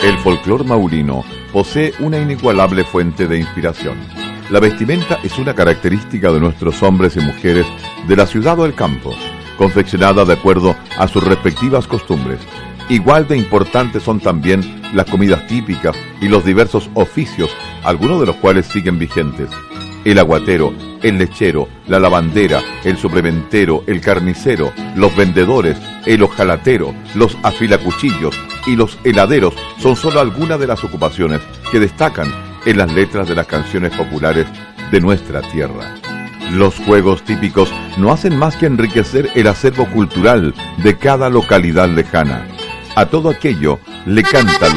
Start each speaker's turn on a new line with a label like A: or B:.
A: El folclor maurino posee una inigualable fuente de inspiración. La vestimenta es una característica de nuestros hombres y mujeres de la ciudad o el campo, confeccionada de acuerdo a sus respectivas costumbres. Igual de importantes son también las comidas típicas y los diversos oficios, algunos de los cuales siguen vigentes. El aguatero, el lechero, la lavandera, el suplementero, el carnicero, los vendedores, el hojalatero, los afilacuchillos y los heladeros son solo algunas de las ocupaciones que destacan en las letras de las canciones populares de nuestra tierra. Los juegos típicos no hacen más que enriquecer el acervo cultural de cada localidad lejana. A todo aquello le cantan